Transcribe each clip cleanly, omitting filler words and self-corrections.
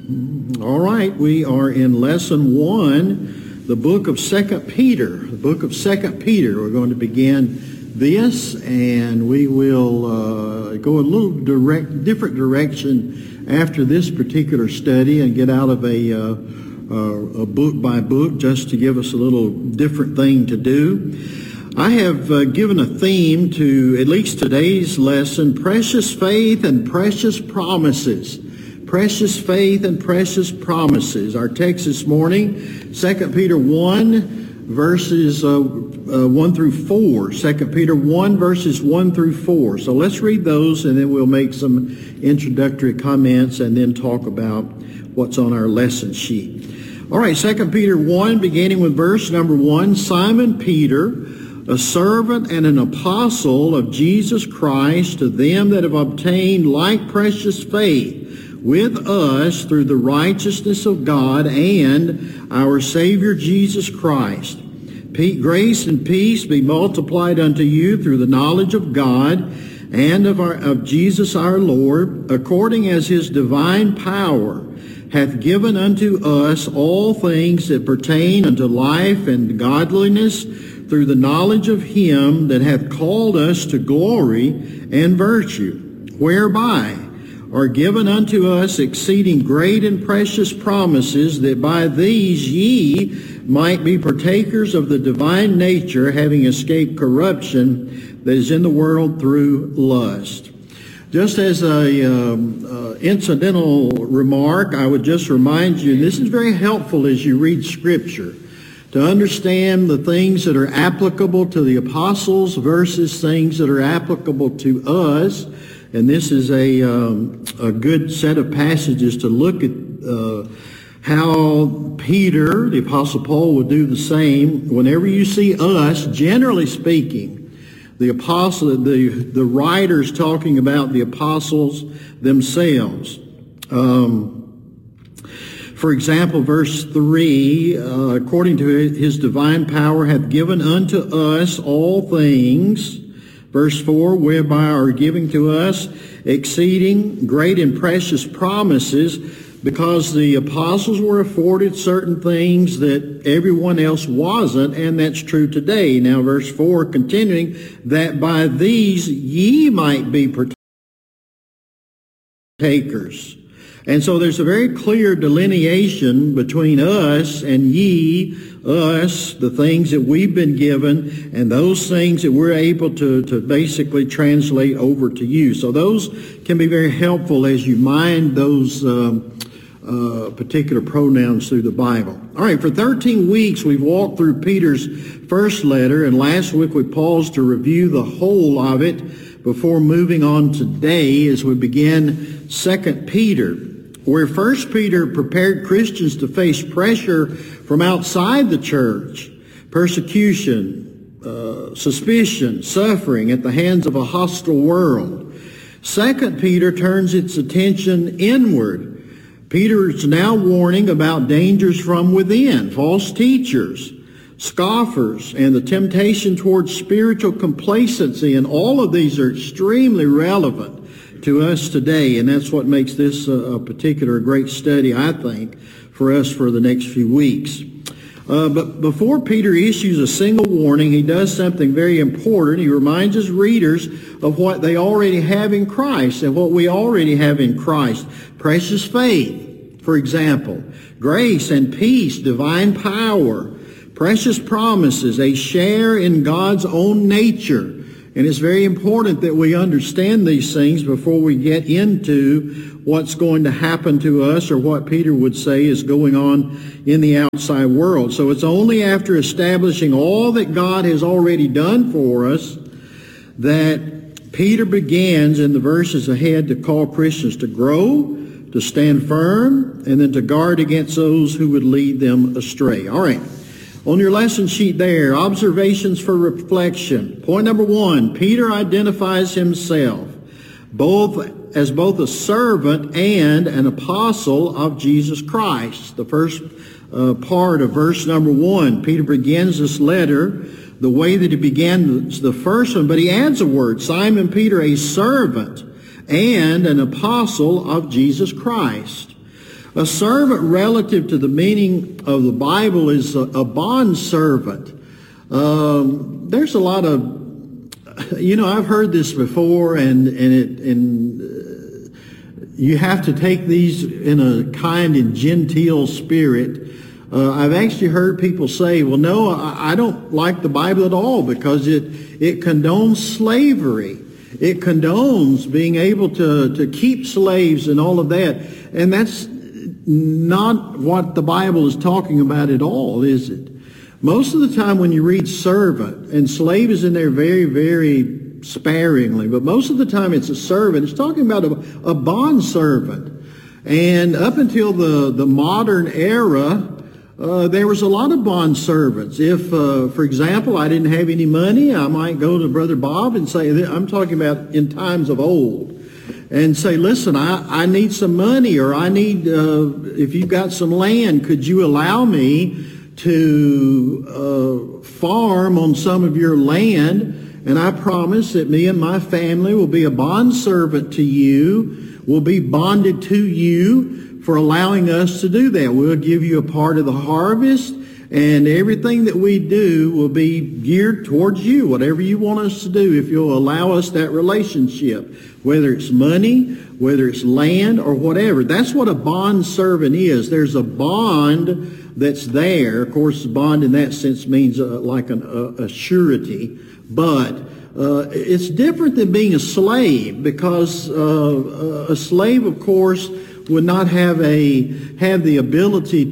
All right, we are in lesson 1, the book of 2 Peter. The book of 2 Peter. We're going to begin this, and we will go a little different direction after this particular study and get out of a book by book just to give us a little different thing to do. I have given a theme to at least today's lesson: precious faith and precious promises. Precious faith and precious promises. Our text this morning, 2 Peter 1, verses 1 through 4. 2 Peter 1, verses 1 through 4. So let's read those, and then we'll make some introductory comments and then talk about what's on our lesson sheet. All right, 2 Peter 1, beginning with verse number 1. Simon Peter, a servant and an apostle of Jesus Christ, to them that have obtained like precious faith with us through the righteousness of God and our Savior Jesus Christ. Grace and peace be multiplied unto you through the knowledge of God and of Jesus our Lord, according as his divine power hath given unto us all things that pertain unto life and godliness, through the knowledge of him that hath called us to glory and virtue, whereby are given unto us exceeding great and precious promises, that by these ye might be partakers of the divine nature, having escaped corruption that is in the world through lust. Just as a incidental remark, I would just remind you, this is very helpful as you read Scripture, to understand the things that are applicable to the apostles versus things that are applicable to us. And this is a good set of passages to look at how Peter, the Apostle Paul, would do the same. Whenever you see us, generally speaking, the apostle, the writers talking about the apostles themselves. For example, verse 3, according to his divine power hath given unto us all things. Verse 4, whereby are giving to us exceeding great and precious promises, because the apostles were afforded certain things that everyone else wasn't, and that's true today. Now, verse 4, continuing, that by these ye might be partakers. And so there's a very clear delineation between us and ye, us, the things that we've been given, and those things that we're able to basically translate over to you. So those can be very helpful as you mind those particular pronouns through the Bible. All right, for 13 weeks we've walked through Peter's first letter, and last week we paused to review the whole of it before moving on today as we begin 2 Peter. Where 1 Peter prepared Christians to face pressure from outside the church, persecution, suspicion, suffering at the hands of a hostile world. 2 Peter turns its attention inward. Peter is now warning about dangers from within, false teachers, scoffers, and the temptation towards spiritual complacency, and all of these are extremely relevant to us today, and that's what makes this a particular great study, I think, for us for the next few weeks. But before Peter issues a single warning, he does something very important. He reminds his readers of what they already have in Christ, and what we already have in Christ. Precious faith, for example, grace and peace, divine power, precious promises, a share in God's own nature. And it's very important that we understand these things before we get into what's going to happen to us, or what Peter would say is going on in the outside world. So it's only after establishing all that God has already done for us that Peter begins in the verses ahead to call Christians to grow, to stand firm, and then to guard against those who would lead them astray. All right. On your lesson sheet there, observations for reflection. Point number 1, Peter identifies himself as both a servant and an apostle of Jesus Christ. The first part of verse number 1, Peter begins this letter the way that he began the first one, but he adds a word, Simon Peter, a servant and an apostle of Jesus Christ. A servant relative to the meaning of the Bible is a bond servant. There's a lot of, I've heard this before, and you have to take these in a kind and genteel spirit. I've actually heard people say, well, no, I don't like the Bible at all because it condones slavery. It condones being able to keep slaves and all of that. And that's not what the Bible is talking about at all, is it? Most of the time when you read servant, and slave is in there very, very sparingly, but most of the time it's a servant. It's talking about a bond servant. And up until the modern era, there was a lot of bond servants. If, for example, I didn't have any money, I might go to Brother Bob and say, I'm talking about in times of old, and say, listen, I need some money, or I need, if you've got some land, could you allow me to farm on some of your land? And I promise that me and my family will be a bondservant to you, will be bonded to you for allowing us to do that. We'll give you a part of the harvest, and everything that we do will be geared towards you, whatever you want us to do, if you'll allow us that relationship, whether it's money, whether it's land, or whatever. That's what a bondservant is. There's a bond that's there. Of course, bond in that sense means like a surety. But it's different than being a slave, because a slave, of course, would not have the ability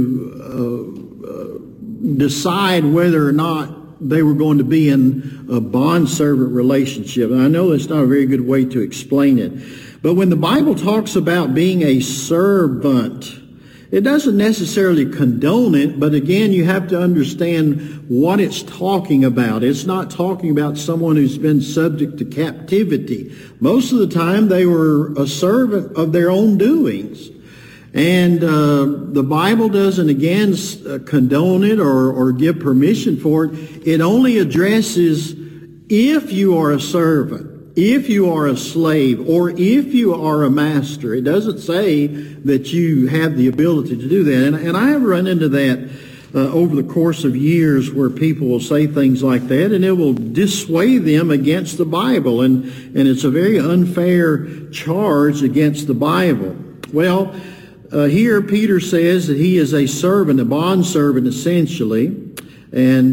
to decide whether or not they were going to be in a bond-servant relationship. And I know that's not a very good way to explain it. But when the Bible talks about being a servant, it doesn't necessarily condone it, but again, you have to understand what it's talking about. It's not talking about someone who's been subject to captivity. Most of the time, they were a servant of their own doings. And the Bible doesn't, again, condone it or give permission for it. It only addresses if you are a servant, if you are a slave, or if you are a master. It doesn't say that you have the ability to do that. And I have run into that over the course of years, where people will say things like that, and it will dissuade them against the Bible. And it's a very unfair charge against the Bible. Well, here Peter says that he is a servant, a bondservant essentially. And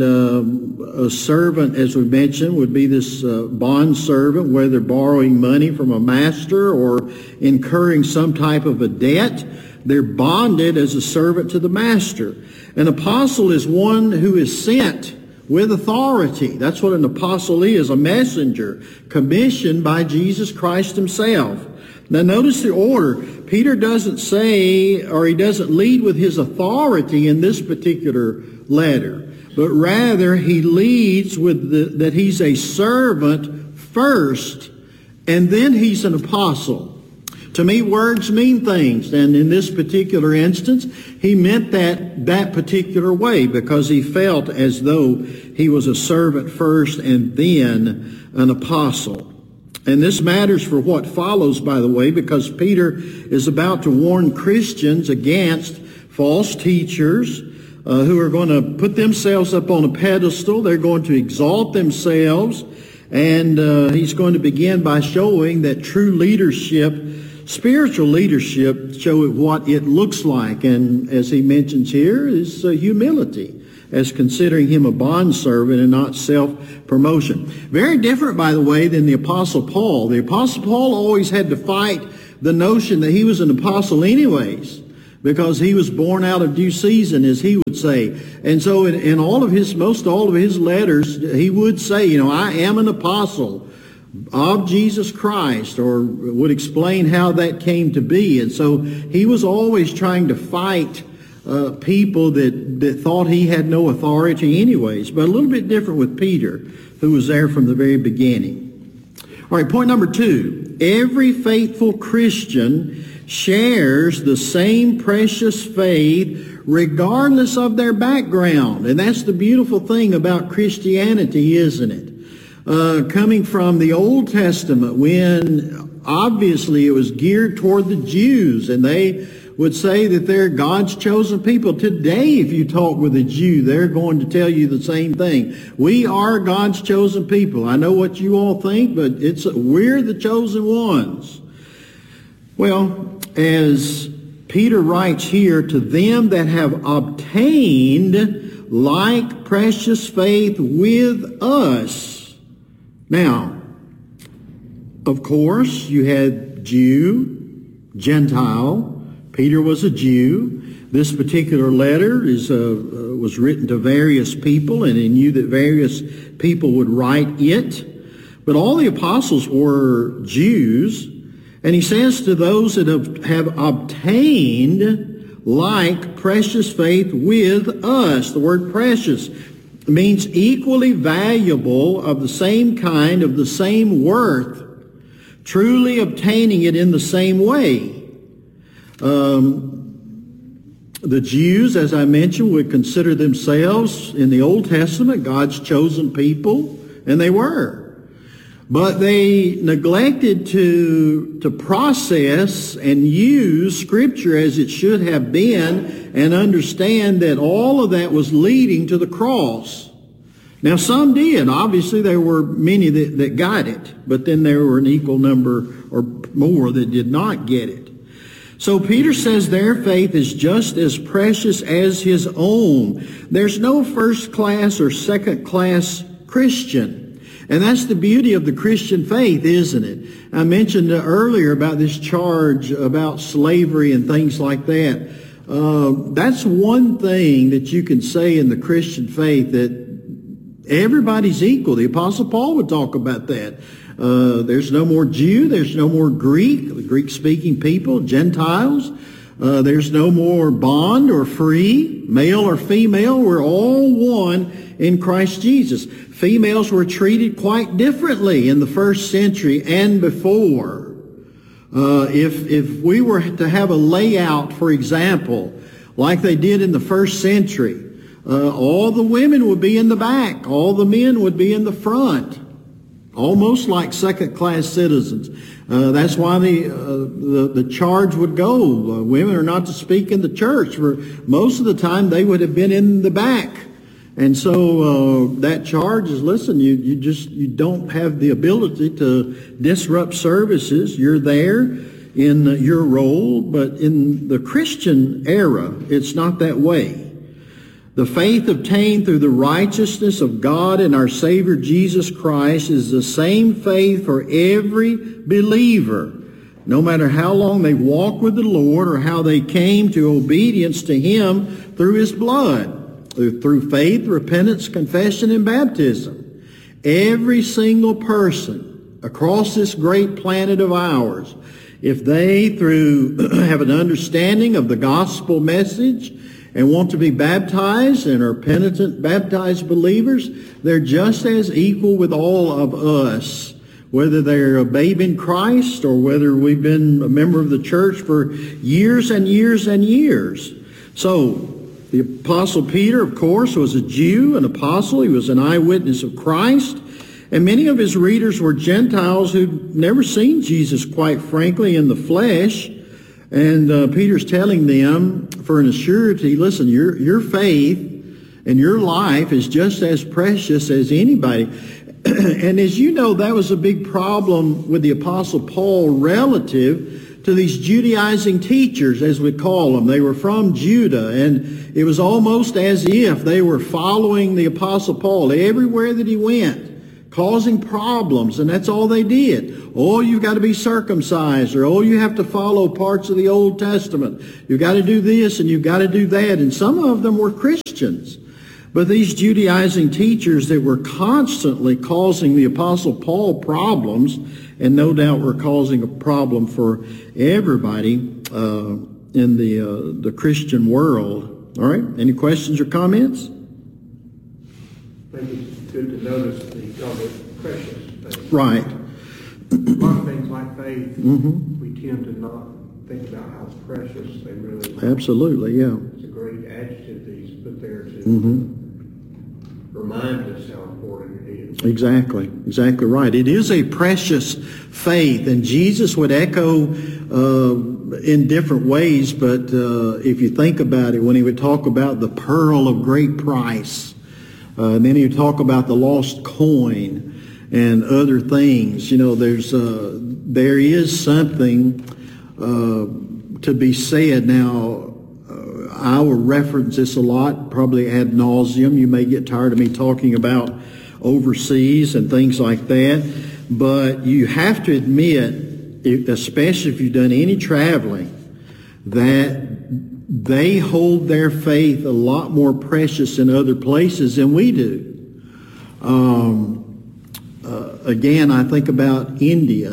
a servant, as we mentioned, would be this bond servant, whether borrowing money from a master or incurring some type of a debt. They're bonded as a servant to the master. An apostle is one who is sent with authority. That's what an apostle is, a messenger commissioned by Jesus Christ himself. Now notice the order. Peter doesn't say, or he doesn't lead with his authority in this particular letter, but rather he leads with that he's a servant first, and then he's an apostle. To me, words mean things, and in this particular instance, he meant that particular way, because he felt as though he was a servant first and then an apostle. And this matters for what follows, by the way, because Peter is about to warn Christians against false teachers who are going to put themselves up on a pedestal. They're going to exalt themselves. And he's going to begin by showing that true leadership, spiritual leadership, show what it looks like. And as he mentions here, is humility, as considering him a bondservant and not self-promotion. Very different, by the way, than the Apostle Paul. The Apostle Paul always had to fight the notion that he was an apostle anyways, because he was born out of due season, as he would say. And so in most all of his letters, he would say, I am an apostle of Jesus Christ, or would explain how that came to be. And so he was always trying to fight people that thought he had no authority anyways. But a little bit different with Peter, who was there from the very beginning. All right, point number 2. Every faithful Christian shares the same precious faith regardless of their background. And that's the beautiful thing about Christianity, isn't it? Coming from the Old Testament, when obviously it was geared toward the Jews, and they would say that they're God's chosen people. Today, if you talk with a Jew, they're going to tell you the same thing. We are God's chosen people. I know what you all think, but we're the chosen ones. Well, as Peter writes here, to them that have obtained like precious faith with us. Now, of course, you had Jew, Gentile. Peter was a Jew. This particular letter was written to various people, and he knew that various people would write it. But all the apostles were Jews. And he says to those that have obtained like precious faith with us. The word precious means equally valuable, of the same kind, of the same worth, truly obtaining it in the same way. The Jews, as I mentioned, would consider themselves in the Old Testament God's chosen people, and they were. But they neglected to process and use Scripture as it should have been, and understand that all of that was leading to the cross. Now, some did. Obviously, there were many that got it, but then there were an equal number or more that did not get it. So Peter says their faith is just as precious as his own. There's no first-class or second-class Christian. And that's the beauty of the Christian faith, isn't it? I mentioned earlier about this charge about slavery and things like that. That's one thing that you can say in the Christian faith, that everybody's equal. The Apostle Paul would talk about that. There's no more Jew. There's no more Greek, the Greek-speaking people, Gentiles. There's no more bond or free, male or female. We're all one in Christ Jesus. Females were treated quite differently in the first century and before. If we were to have a layout, for example, like they did in the first century, all the women would be in the back, all the men would be in the front, almost like second-class citizens. That's why the charge would go. Women are not to speak in the church. For most of the time, they would have been in the back. And so that charge is, listen, you don't have the ability to disrupt services. You're there in your role, but in the Christian era, it's not that way. The faith obtained through the righteousness of God and our Savior Jesus Christ is the same faith for every believer, no matter how long they walk with the Lord or how they came to obedience to Him through His blood. Through faith, repentance, confession, and baptism. Every single person across this great planet of ours, if they have an understanding of the gospel message and want to be baptized and are penitent, baptized believers, they're just as equal with all of us, whether they're a babe in Christ or whether we've been a member of the church for years and years and years. So, the Apostle Peter, of course, was a Jew, an apostle. He was an eyewitness of Christ. And many of his readers were Gentiles who'd never seen Jesus, quite frankly, in the flesh. And Peter's telling them for an assurity, listen, your faith and your life is just as precious as anybody. And as you know, that was a big problem with the Apostle Paul relative to these Judaizing teachers, as we call them. They were from Judah, and it was almost as if they were following the Apostle Paul everywhere that he went, causing problems, and that's all they did. Oh, you've got to be circumcised, or oh, you have to follow parts of the Old Testament. You've got to do this, and you've got to do that. And some of them were Christians. But these Judaizing teachers that were constantly causing the Apostle Paul problems, and no doubt were causing a problem for everybody in the Christian world. All right, any questions or comments? I think it's good to notice that he called it precious faith. Right. A lot of things like faith, we tend to not think about how precious they really are. Absolutely, yeah. It's a great adjective that he's put there to remind us how important it is. Exactly right. It is a precious faith, and Jesus would echo in different ways, but if you think about it, when he would talk about the pearl of great price, and then he would talk about the lost coin and other things, there is something to be said. Now, I will reference this a lot, probably ad nauseum. You may get tired of me talking about overseas and things like that, but you have to admit, especially if you've done any traveling, that they hold their faith a lot more precious in other places than we do. Again, I think about India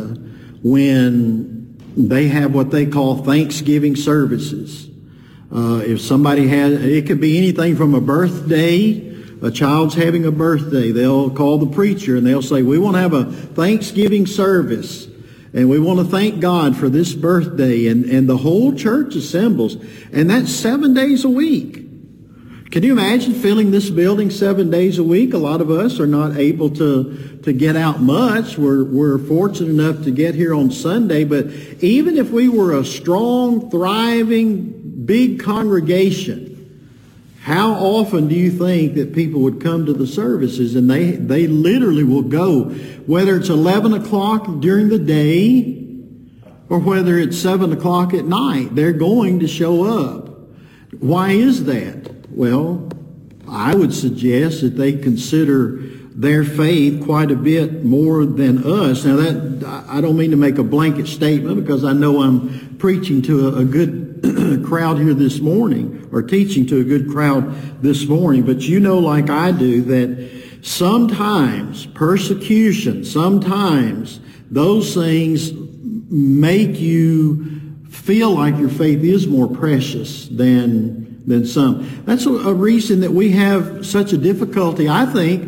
when they have what they call Thanksgiving services. If somebody it could be anything from a birthday, a child's having a birthday, they'll call the preacher and they'll say, we want to have a Thanksgiving service and we want to thank God for this birthday, and the whole church assembles, and that's 7 days a week. Can you imagine filling this building 7 days a week? A lot of us are not able to get out much. We're fortunate enough to get here on Sunday, but even if we were a strong, thriving, big congregation, how often do you think that people would come to the services? And they literally will go, whether it's 11 o'clock during the day or whether it's 7 o'clock at night. They're going to show up. Why is that? Well, I would suggest that they consider their faith quite a bit more than us. Now, that I don't mean to make a blanket statement, because I know I'm preaching to a good crowd here this morning, or teaching to a good crowd this morning, but you know, like I do, that sometimes persecution, sometimes those things make you feel like your faith is more precious than some. That's a reason that we have such a difficulty, I think,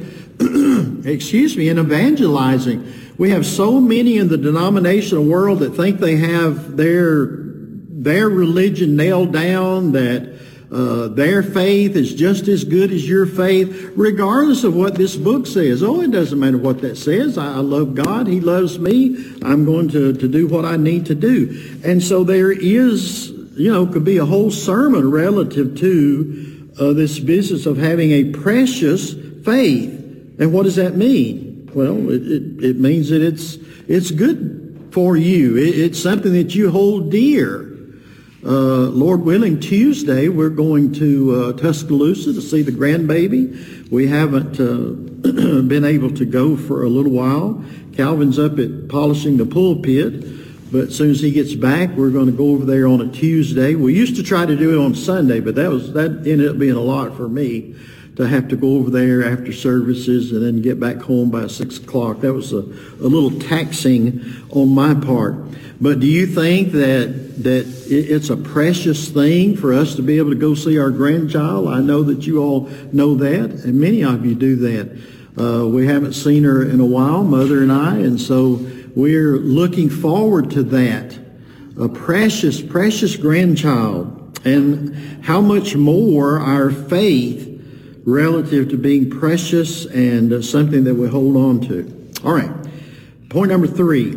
in evangelizing. We have so many in the denominational world that think they have their religion nailed down, that their faith is just as good as your faith, regardless of what this book says. Oh, it doesn't matter what that says. I love God. He loves me. I'm going to do what I need to do. And so there is, could be a whole sermon relative to this business of having a precious faith. And what does that mean? Well, it means that it's good for you. It's something that you hold dear. Lord willing, Tuesday we're going to Tuscaloosa to see the grandbaby. We haven't been able to go for a little while. Calvin's up at polishing the pulpit, but as soon as he gets back, we're going to go over there on a Tuesday. We used to try to do it on Sunday, but that ended up being a lot for me to have to go over there after services and then get back home by 6 o'clock. That was a little taxing on my part. But do you think that it's a precious thing for us to be able to go see our grandchild? I know that you all know that, and many of you do that. We haven't seen her in a while, Mother and I, and so we're looking forward to that. A precious, precious grandchild. And how much more our faith relative to being precious and something that we hold on to. All right. Point number 3.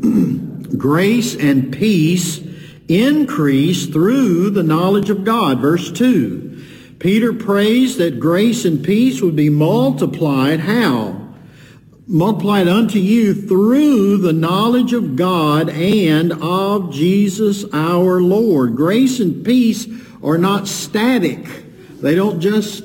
Grace and peace increase through the knowledge of God. Verse 2. Peter prays that grace and peace would be multiplied. How? Multiplied unto you through the knowledge of God and of Jesus our Lord. Grace and peace are not static. They don't just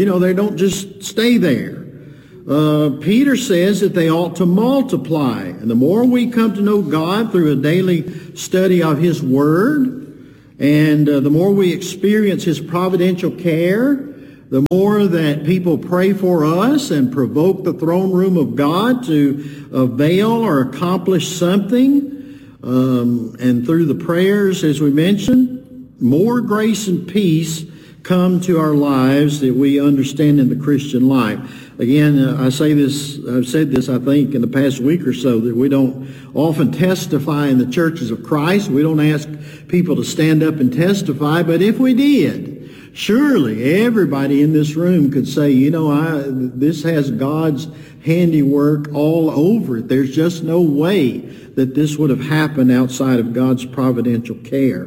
stay there. Peter says that they ought to multiply. And the more we come to know God through a daily study of His Word, and the more we experience His providential care, the more that people pray for us and provoke the throne room of God to avail or accomplish something. And through the prayers, as we mentioned, more grace and peace come to our lives that we understand in the Christian life. Again, I've said this, I think, in the past week or so, that we don't often testify in the churches of Christ. We don't ask people to stand up and testify, but if we did, Surely everybody in this room could say, this has God's handiwork all over it. There's just no way that this would have happened outside of God's providential care.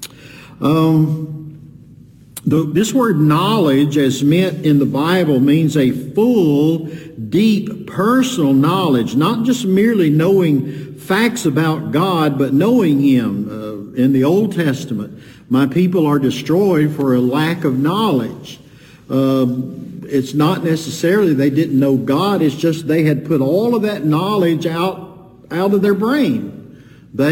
This word knowledge, as meant in the Bible, means a full, deep, personal knowledge, not just merely knowing facts about God, but knowing Him. In the Old Testament, my people are destroyed for a lack of knowledge. It's not necessarily they didn't know God, it's just they had put all of that knowledge out of their brain.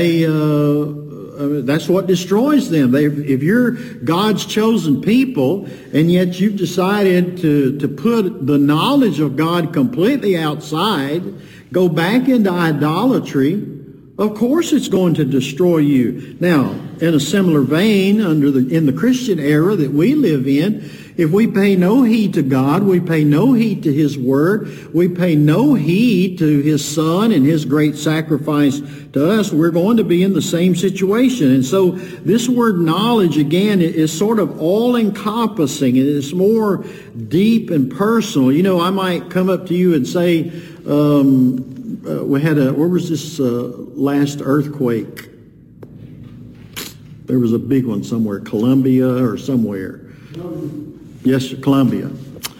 That's what destroys them. If you're God's chosen people, and yet you've decided to put the knowledge of God completely outside, go back into idolatry, of course it's going to destroy you. Now, in a similar vein, in the Christian era that we live in, if we pay no heed to God, we pay no heed to His Word, we pay no heed to His Son and His great sacrifice to us, we're going to be in the same situation. And so this word knowledge, again, is sort of all-encompassing. It is more deep and personal. I might come up to you and say, we had where was this last earthquake? There was a big one somewhere, Colombia or somewhere. Yes, Colombia.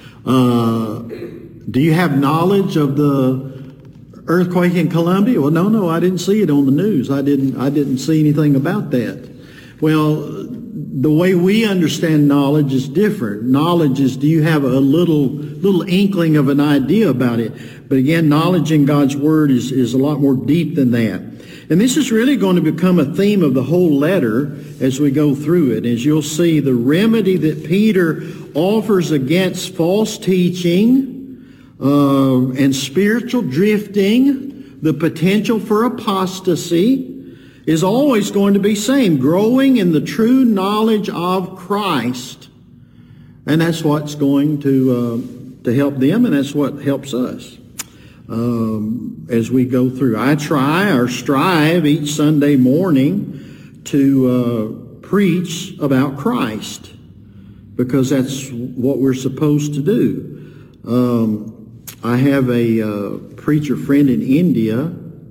Do you have knowledge of the earthquake in Colombia? Well, no, I didn't see it on the news. I didn't see anything about that. Well, the way we understand knowledge is different. Knowledge is, do you have a little inkling of an idea about it? But again, knowledge in God's Word is a lot more deep than that. And this is really going to become a theme of the whole letter as we go through it. As you'll see, the remedy that Peter offers against false teaching and spiritual drifting, the potential for apostasy, is always going to be same, growing in the true knowledge of Christ. And that's what's going to help them, and that's what helps us as we go through. I try or strive each Sunday morning to preach about Christ, because that's what we're supposed to do. I have a preacher friend in India,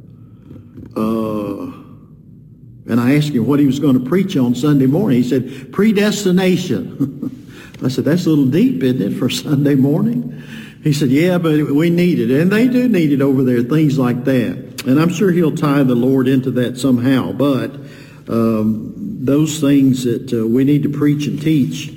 and I asked him what he was going to preach on Sunday morning. He said, predestination. I said, that's a little deep, isn't it, for Sunday morning? He said, yeah, but we need it. And they do need it over there, things like that. And I'm sure he'll tie the Lord into that somehow. But those things that we need to preach and teach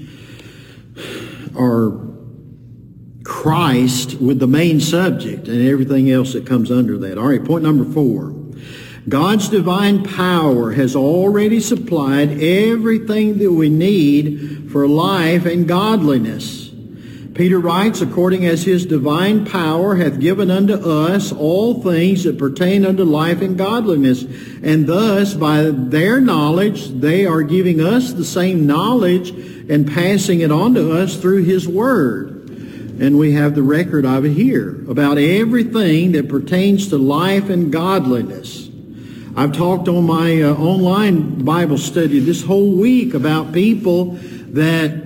are Christ with the main subject and everything else that comes under that. All right, point number 4. God's divine power has already supplied everything that we need for life and godliness. Peter writes, according as His divine power hath given unto us all things that pertain unto life and godliness. And thus, by their knowledge, they are giving us the same knowledge and passing it on to us through His Word. And we have the record of it here, about everything that pertains to life and godliness. I've talked on my online Bible study this whole week about people that,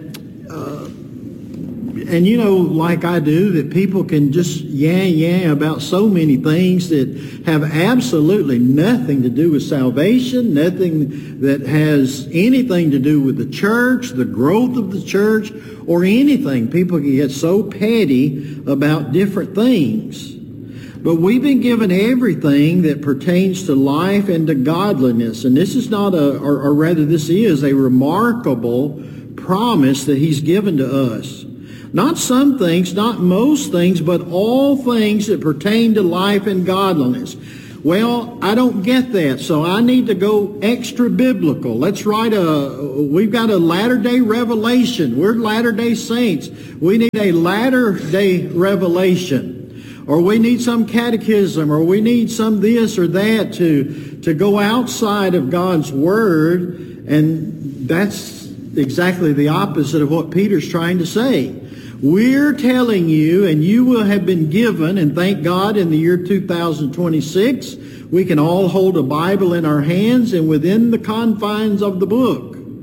and like I do, that people can just about so many things that have absolutely nothing to do with salvation, nothing that has anything to do with the church, the growth of the church, or anything. People can get so petty about different things. But we've been given everything that pertains to life and to godliness. And this is not or rather this is a remarkable promise that He's given to us. Not some things, not most things, but all things that pertain to life and godliness. Well, I don't get that, so I need to go extra biblical. Let's write we've got a latter-day revelation. We're Latter-day Saints. We need a latter-day revelation. Or we need some catechism, or we need some this or that to go outside of God's Word, and that's exactly the opposite of what Peter's trying to say. We're telling you, and you will have been given, and thank God in the year 2026, we can all hold a Bible in our hands and within the confines of the book.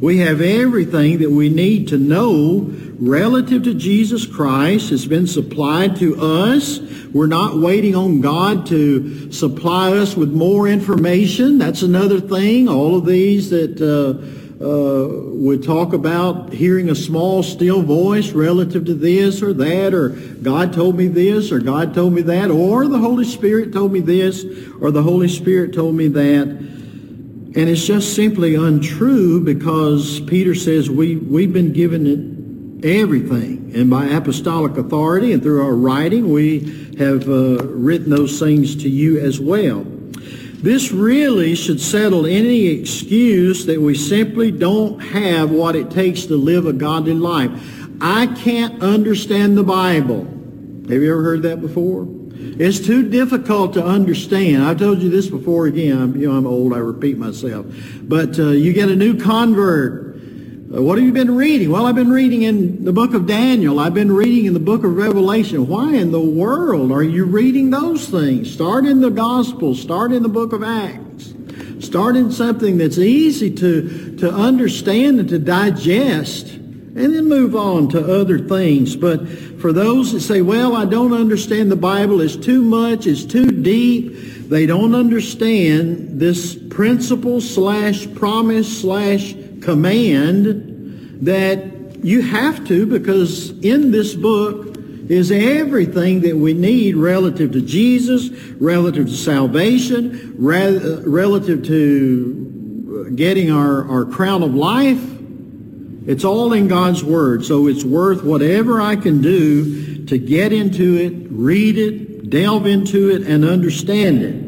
We have everything that we need to know relative to Jesus Christ. Has been supplied to us. We're not waiting on God to supply us with more information. That's another thing. All of these that would talk about hearing a small, still voice relative to this or that, or God told me this, or God told me that, or the Holy Spirit told me this, or the Holy Spirit told me that. And it's just simply untrue, because Peter says we've been given it everything. And by apostolic authority and through our writing, we have written those things to you as well. This really should settle any excuse that we simply don't have what it takes to live a godly life. I can't understand the Bible. Have you ever heard that before? It's too difficult to understand. I've told you this before again. I'm old, I repeat myself. But you get a new convert. What have you been reading? Well, I've been reading in the book of Daniel. I've been reading in the book of Revelation. Why in the world are you reading those things? Start in the Gospels. Start in the book of Acts. Start in something that's easy to understand and to digest, and then move on to other things. But for those that say, well, I don't understand the Bible, it's too much, it's too deep, they don't understand this principle / promise / command that you have to, because in this book is everything that we need relative to Jesus, relative to salvation, relative to getting our crown of life. It's all in God's Word, so it's worth whatever I can do to get into it, read it, delve into it, and understand it.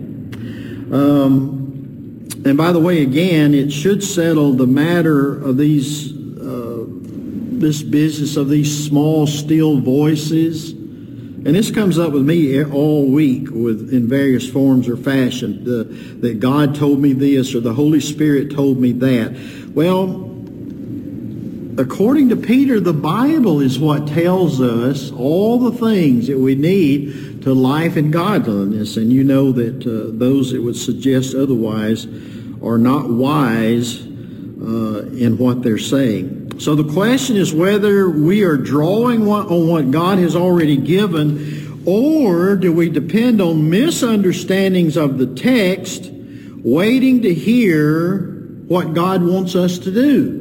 And by the way, again, it should settle the matter of these, this business of these small, still voices. And this comes up with me all week in various forms or fashion, that God told me this or the Holy Spirit told me that. Well, according to Peter, the Bible is what tells us all the things that we need to life and godliness. And you know that those that would suggest otherwise are not wise in what they're saying. So the question is whether we are drawing on what God has already given, or do we depend on misunderstandings of the text, waiting to hear what God wants us to do.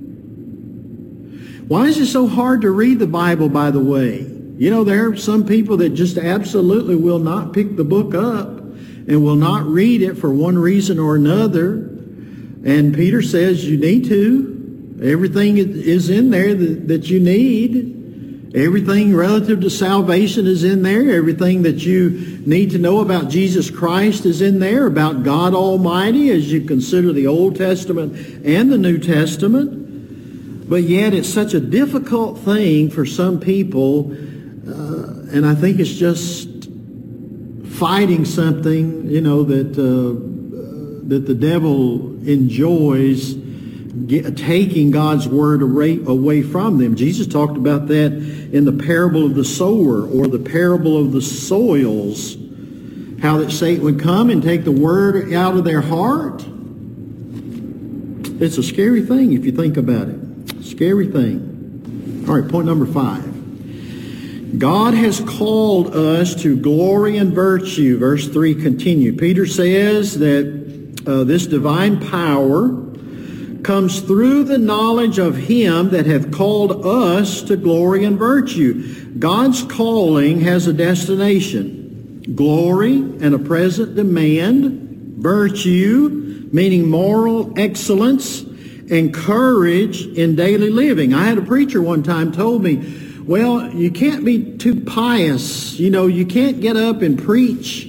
Why is it so hard to read the Bible, by the way? You know, there are some people that just absolutely will not pick the book up and will not read it for one reason or another. And Peter says you need to. Everything is in there that you need. Everything relative to salvation is in there. Everything that you need to know about Jesus Christ is in there, about God Almighty, as you consider the Old Testament and the New Testament. But yet it's such a difficult thing for some people, and I think it's just fighting something, you know, that the devil enjoys, taking God's word away from them. Jesus talked about that in the parable of the sower, or the parable of the soils, how that Satan would come and take the word out of their heart. It's a scary thing if you think about it. Scary thing. All right, point number 5. God has called us to glory and virtue. Verse 3 continued. Peter says that this divine power comes through the knowledge of Him that hath called us to glory and virtue. God's calling has a destination. Glory and a present demand. Virtue, meaning moral excellence, and courage in daily living. I had a preacher one time told me, well, you can't be too pious. You know, you can't get up and preach,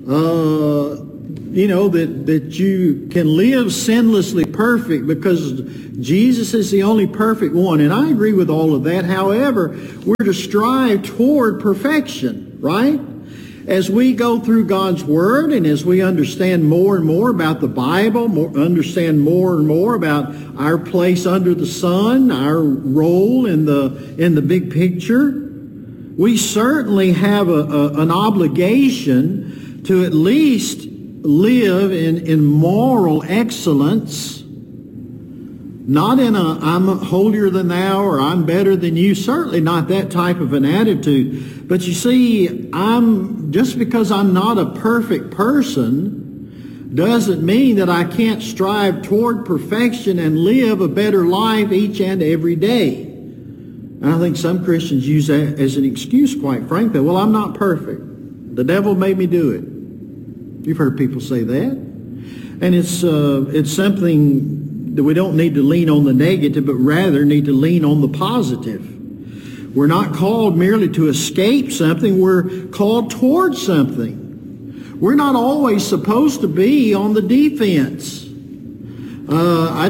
you know, that you can live sinlessly perfect, because Jesus is the only perfect one. And I agree with all of that. However, we're to strive toward perfection, right? As we go through God's Word, and as we understand more and more about the Bible, understand more and more about our place under the sun, our role in the big picture, we certainly have an obligation to at least live in moral excellence Not in a I'm holier than thou or I'm better than you. Certainly not that type of an attitude. But you see, just because I'm not a perfect person doesn't mean that I can't strive toward perfection and live a better life each and every day. And I think some Christians use that as an excuse, quite frankly. Well, I'm not perfect. The devil made me do it. You've heard people say that. And it's something that we don't need to lean on the negative, but rather need to lean on the positive. We're not called merely to escape something. We're called towards something. We're not always supposed to be on the defense. I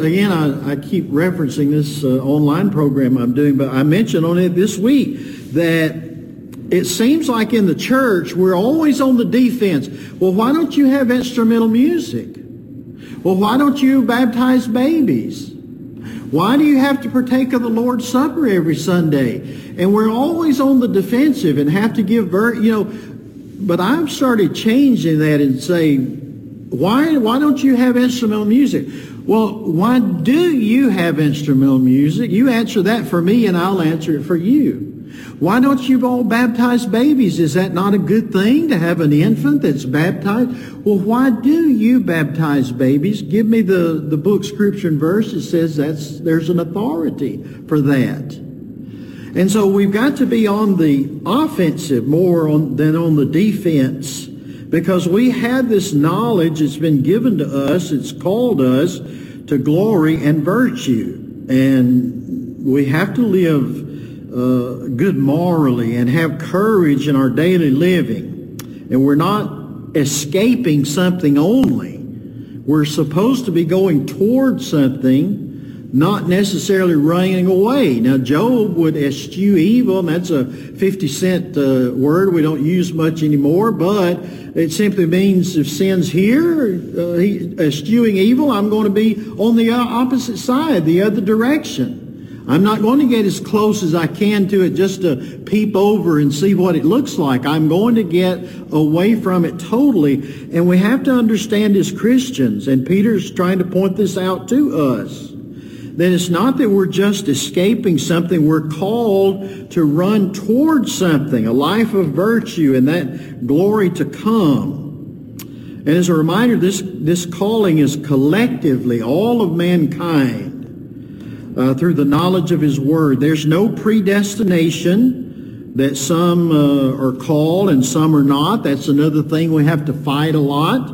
keep referencing this online program I'm doing, but I mentioned on it this week that it seems like in the church we're always on the defense. Well, why don't you have instrumental music? Well, why don't you baptize babies? Why do you have to partake of the Lord's Supper every Sunday? And we're always on the defensive and have to give but I've started changing that and say, why don't you have instrumental music? Well, why do you have instrumental music? You answer that for me and I'll answer it for you. Why don't you all baptize babies? Is that not a good thing to have an infant that's baptized? Well, why do you baptize babies? Give me the book, scripture, and verse that says there's an authority for that. And so we've got to be on the offensive more than on the defense, because we have this knowledge that's been given to us. It's called us to glory and virtue. And we have to live good morally and have courage in our daily living. And we're not escaping something only. We're supposed to be going towards something, not necessarily running away. Now, Job would eschew evil, and that's a 50-cent word we don't use much anymore, but it simply means if sin's here, eschewing evil, I'm going to be on the opposite side, the other direction. I'm not going to get as close as I can to it just to peep over and see what it looks like. I'm going to get away from it totally. And we have to understand as Christians, and Peter's trying to point this out to us, that it's not that we're just escaping something. We're called to run towards something, a life of virtue and that glory to come. And as a reminder, this calling is collectively all of mankind. Through the knowledge of His Word. There's no predestination that some are called and some are not. That's another thing we have to fight a lot.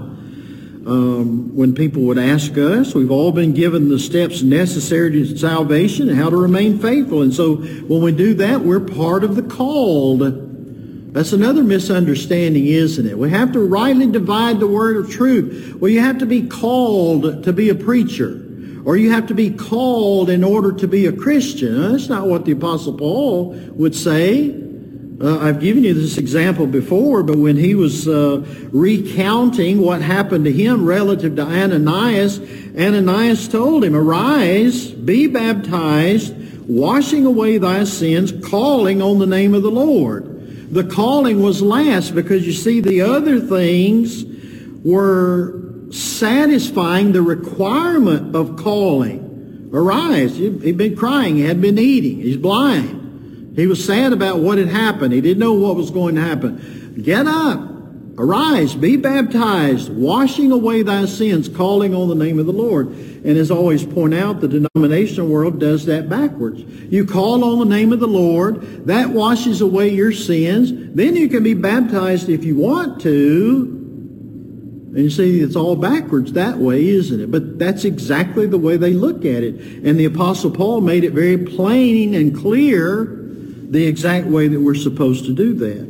When people would ask us, we've all been given the steps necessary to salvation and how to remain faithful. And so when we do that, we're part of the called. That's another misunderstanding, isn't it? We have to rightly divide the word of truth. Well, you have to be called to be a preacher. Or you have to be called in order to be a Christian. Now, that's not what the Apostle Paul would say. I've given you this example before, but when he was recounting what happened to him relative to Ananias, Ananias told him, "Arise, be baptized, washing away thy sins, calling on the name of the Lord." The calling was last because, you see, the other things were satisfying the requirement of calling. Arise. He'd been crying. He hadn't been eating. He's blind. He was sad about what had happened. He didn't know what was going to happen. Get up. Arise. Be baptized, washing away thy sins, calling on the name of the Lord. And as I always point out, the denominational world does that backwards. You call on the name of the Lord. That washes away your sins. Then you can be baptized if you want to. And you see, it's all backwards that way, isn't it? But that's exactly the way they look at it. And the Apostle Paul made it very plain and clear the exact way that we're supposed to do that.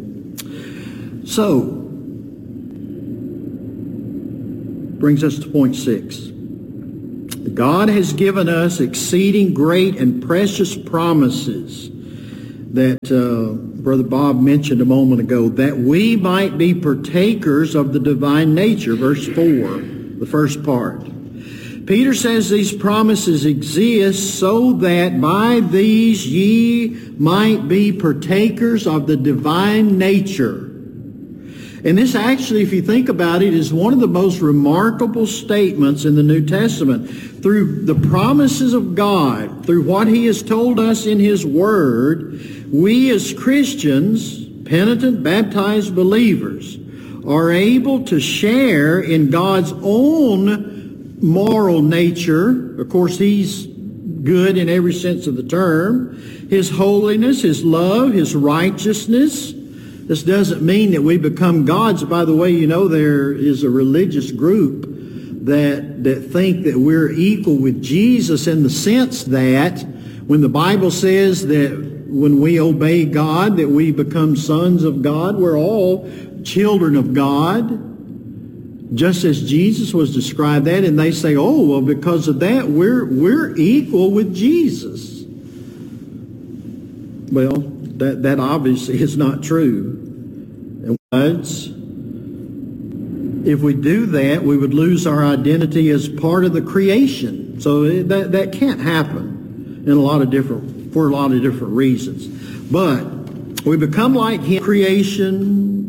So, brings us to point 6. God has given us exceeding great and precious promises that Brother Bob mentioned a moment ago, that we might be partakers of the divine nature, verse 4, the first part. Peter says these promises exist so that by these ye might be partakers of the divine nature. And this actually, if you think about it, is one of the most remarkable statements in the New Testament. Through the promises of God, through what He has told us in His Word, we as Christians, penitent, baptized believers, are able to share in God's own moral nature. Of course, He's good in every sense of the term. His holiness, His love, His righteousness. This doesn't mean that we become gods. By the way, you know there is a religious group that think that we're equal with Jesus in the sense that when the Bible says that when we obey God, that we become sons of God, we're all children of God, just as Jesus was described that, and they say, oh, well, because of that, we're equal with Jesus. Well, that obviously is not true. And if we do that, we would lose our identity as part of the creation. So that can't happen for a lot of different reasons. But we become like Him. Creation,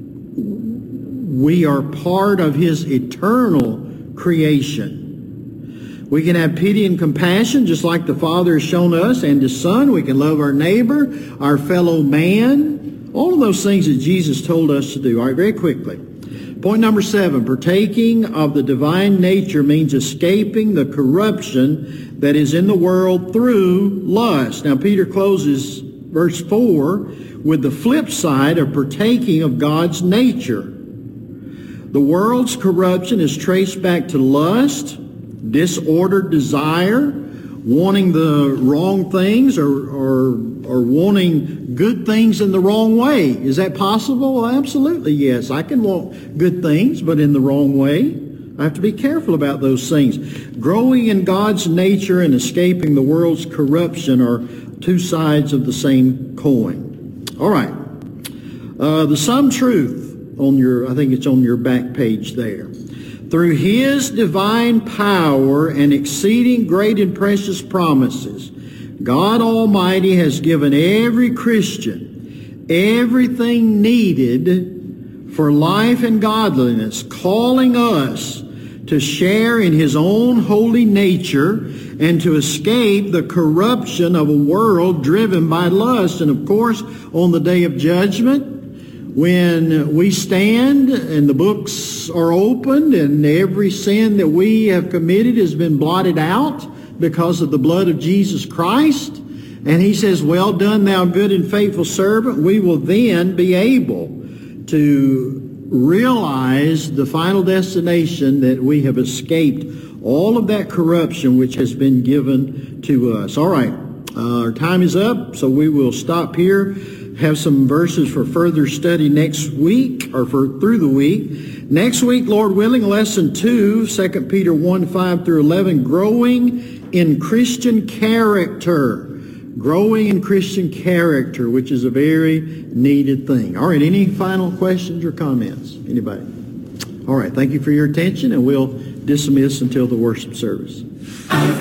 we are part of His eternal creation. We can have pity and compassion just like the Father has shown us and His Son. We can love our neighbor, our fellow man, all of those things that Jesus told us to do. All right, very quickly. Point number 7, partaking of the divine nature means escaping the corruption that is in the world through lust. Now, Peter closes verse 4 with the flip side of partaking of God's nature. The world's corruption is traced back to lust, disordered desire, wanting the wrong things or wanting good things in the wrong way. Is that possible? Well, absolutely, yes. I can want good things, but in the wrong way. I have to be careful about those things. Growing in God's nature and escaping the world's corruption are two sides of the same coin. All right. The sum truth I think it's on your back page there. Through His divine power and exceeding great and precious promises, God Almighty has given every Christian everything needed for life and godliness, calling us to share in His own holy nature and to escape the corruption of a world driven by lust. And of course, on the day of judgment, when we stand and the books are opened and every sin that we have committed has been blotted out because of the blood of Jesus Christ, and He says, well done, thou good and faithful servant, we will then be able to realize the final destination that we have escaped all of that corruption which has been given to us. All right, our time is up, so we will stop here. Have some verses for further study next week, or through the week. Next week, Lord willing, lesson 2, 2 Peter 1, 5 through 11, growing in Christian character. Growing in Christian character, which is a very needed thing. All right, any final questions or comments? Anybody? All right, thank you for your attention, and we'll dismiss until the worship service.